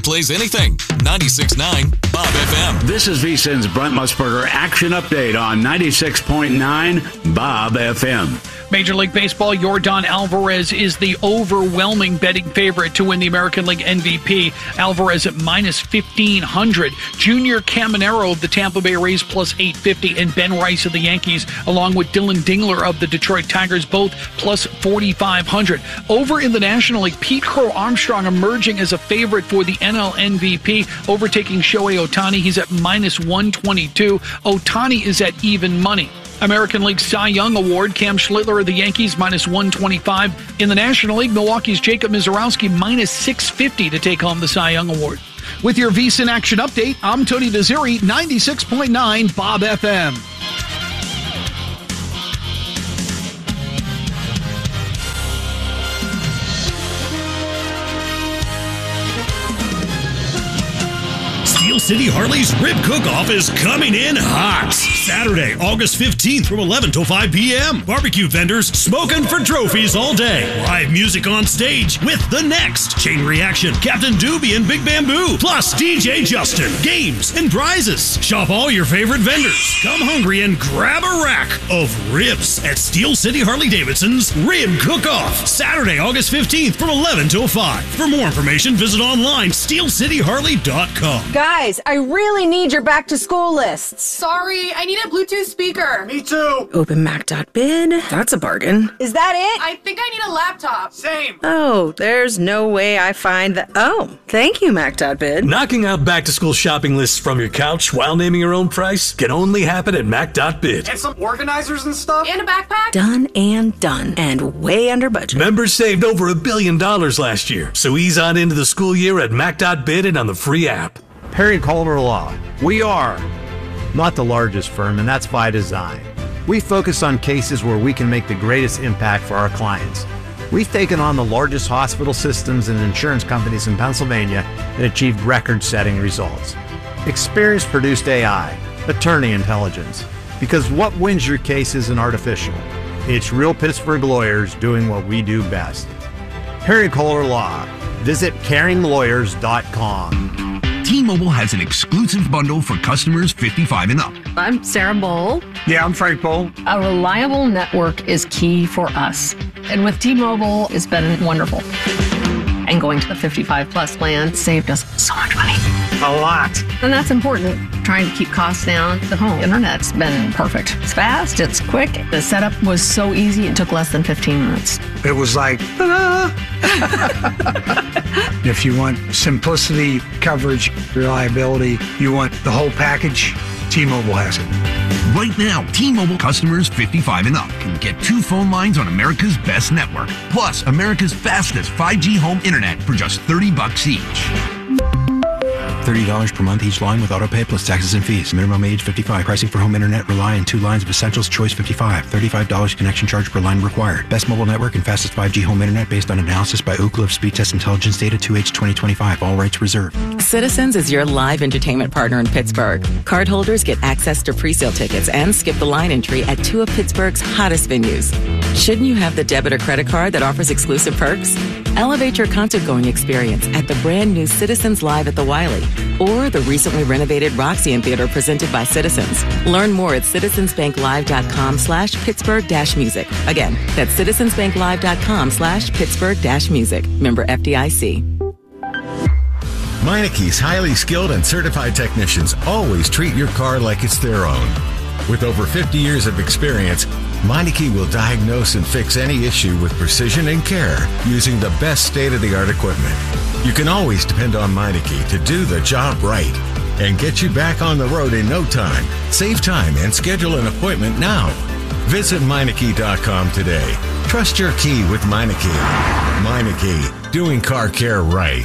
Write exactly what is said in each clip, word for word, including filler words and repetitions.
plays anything. ninety-six point nine Bob F M. This is VSiN's Brent Musburger Action Update on ninety-six point nine Bob F M. Major League Baseball, Yordan Alvarez is the overwhelming betting favorite to win the American League M V P. Alvarez at minus fifteen hundred. Junior Caminero of the Tampa Bay Rays plus eight fifty, and Ben Rice of the Yankees, along with Dylan Dingler of the Detroit Tigers, both plus forty-five hundred. Over in the National League, Pete Crow Armstrong emerging as a favorite for the N L M V P, overtaking Shohei Ohtani. He's at minus one twenty-two. Ohtani is at even money. American League Cy Young Award, Cam Schlittler of the Yankees, minus one twenty-five. In the National League, Milwaukee's Jacob Mizorowski, minus six fifty to take home the Cy Young Award. With your VSiN Action Update, I'm Tony Desiri, ninety-six point nine Bob F M. Steel City Harley's Rib Cook-Off is coming in hot. Saturday, August fifteenth from eleven till five p.m. Barbecue vendors smoking for trophies all day. Live music on stage with The Next, Chain Reaction, Captain Doobie, and Big Bamboo. Plus D J Justin, games, and prizes. Shop all your favorite vendors. Come hungry and grab a rack of ribs at Steel City Harley-Davidson's Rib Cook-Off. Saturday, August fifteenth from eleven till five. For more information, visit online steel city harley dot com. Guys, I really need your back-to-school lists. Sorry, I need a Bluetooth speaker. Me too. Open Mac dot bid. That's a bargain. Is that it? I think I need a laptop. Same. Oh, there's no way I find that. Oh, thank you, Mac dot bid. Knocking out back-to-school shopping lists from your couch while naming your own price can only happen at Mac dot bid. And some organizers and stuff. And a backpack. Done and done. And way under budget. Members saved over a billion dollars last year, so ease on into the school year at Mac dot bid and on the free app. Perry Kohler Law. We are not the largest firm, and that's by design. We focus on cases where we can make the greatest impact for our clients. We've taken on the largest hospital systems and insurance companies in Pennsylvania and achieved record-setting results. Experience produced A I, attorney intelligence, because what wins your case isn't artificial. It's real Pittsburgh lawyers doing what we do best. Perry Kohler Law. Visit caring lawyers dot com. T-Mobile has an exclusive bundle for customers fifty-five and up. I'm Sarah Bowl. Yeah, I'm Frank Bowl. A reliable network is key for us. And with T-Mobile, it's been wonderful. And going to the fifty-five plus plan saved us so much money. A lot. And that's important. Trying to keep costs down. The home internet's been perfect. It's fast, it's quick. The setup was so easy, it took less than fifteen minutes. It was like, ah. If you want simplicity, coverage, reliability, you want the whole package, T-Mobile has it. Right now, T-Mobile customers fifty-five and up can get two phone lines on America's best network, plus America's fastest five G home internet for just thirty bucks each. thirty dollars per month each line with autopay plus taxes and fees. Minimum age fifty-five. Pricing for home internet rely on two lines of Essentials Choice fifty-five. thirty-five dollars connection charge per line required. Best mobile network and fastest five G home internet based on analysis by Ookla of Speed Test Intelligence data two H twenty twenty-five. All rights reserved. Citizens is your live entertainment partner in Pittsburgh. Cardholders get access to pre-sale tickets and skip the line entry at two of Pittsburgh's hottest venues. Shouldn't you have the debit or credit card that offers exclusive perks? Elevate your concert-going experience at the brand new Citizens Live at the Wiley or the recently renovated Roxy Theater presented by Citizens. Learn more at citizensbanklive.com slash Pittsburgh dash music. Again, that's citizensbanklive.com slash Pittsburgh dash music. Member F D I C. Meineke's highly skilled and certified technicians always treat your car like it's their own. With over fifty years of experience, Meineke will diagnose and fix any issue with precision and care using the best state-of-the-art equipment. You can always depend on Meineke to do the job right and get you back on the road in no time. Save time and schedule an appointment now. Visit Meineke dot com today. Trust your key with Meineke. Meineke, doing car care right.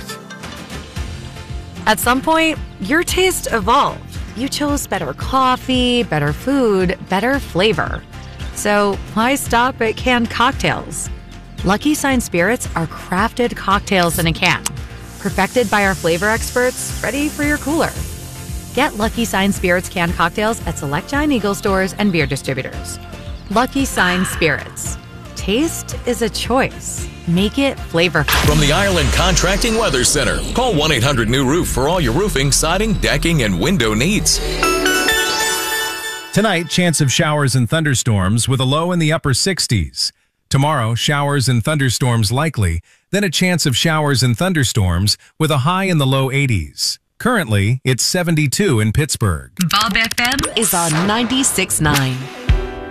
At some point, your taste evolved. You chose better coffee, better food, better flavor. So why stop at canned cocktails? Lucky Sign Spirits are crafted cocktails in a can, perfected by our flavor experts, ready for your cooler. Get Lucky Sign Spirits canned cocktails at select Giant Eagle stores and beer distributors. Lucky Sign Spirits. taste is a choice. Make it flavorful. From the Ireland Contracting Weather Center, call one eight hundred new roof for all your roofing, siding, decking, and window needs. Tonight, chance of showers and thunderstorms with a low in the upper sixties. Tomorrow, showers and thunderstorms likely, then a chance of showers and thunderstorms with a high in the low eighties. Currently, it's seventy-two in Pittsburgh. Bob F M is on ninety-six point nine.